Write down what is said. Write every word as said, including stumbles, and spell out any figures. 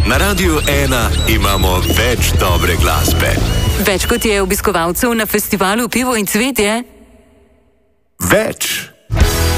Na Radiu ena imamo več dobre glasbe. Več kot je obiskovalcev na festivalu Pivo in cvetje? Več!